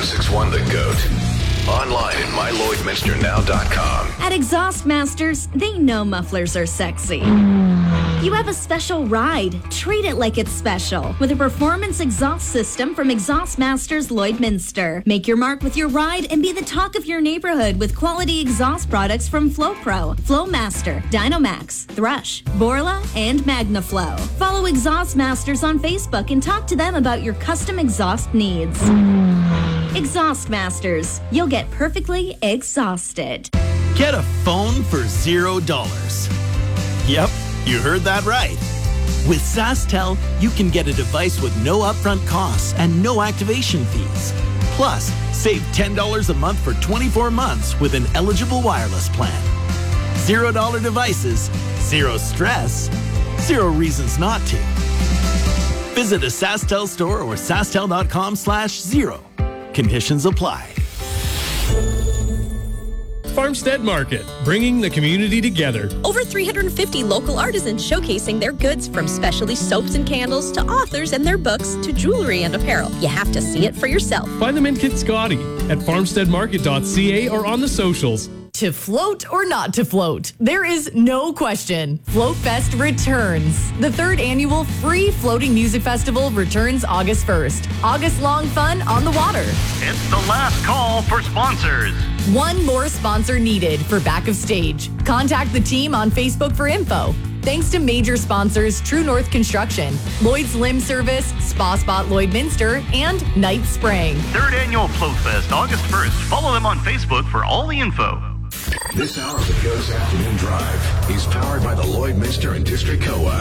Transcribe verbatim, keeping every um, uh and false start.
six one The Goat. Online at my lloyd minster now dot com. At Exhaust Masters, they know mufflers are sexy. You have a special ride. Treat it like it's special with a performance exhaust system from Exhaust Masters Lloydminster. Make your mark with your ride and be the talk of your neighborhood with quality exhaust products from FlowPro, FlowMaster, Dynomax, Thrush, Borla, and MagnaFlow. Follow Exhaust Masters on Facebook and talk to them about your custom exhaust needs. Exhaust Masters. You'll get perfectly exhausted. Get a phone for zero dollars. Yep, you heard that right. With SaskTel, you can get a device with no upfront costs and no activation fees. Plus, save ten dollars a month for twenty-four months with an eligible wireless plan. Zero dollar devices, zero stress, zero reasons not to. Visit a SaskTel store or sastel.com slash zero. Conditions apply. Farmstead Market, bringing the community together. Over three hundred fifty local artisans showcasing their goods, from specialty soaps and candles to authors and their books to jewelry and apparel. You have to see it for yourself. Find them in Kitscoty at farmstead market dot c a or on the socials. To float or not to float, there is no question. Float Fest returns. The third annual free floating music festival returns August first. August-long fun on the water. It's the last call for sponsors. One more sponsor needed for Back of Stage. Contact the team on Facebook for info. Thanks to major sponsors True North Construction, Lloyd's Limb Service, Spa Spot Lloydminster, and Night Spraying. Third annual Float Fest, August first. Follow them on Facebook for all the info. This hour of the Goat's Afternoon Drive is powered by the Lloydminster and District Co-op.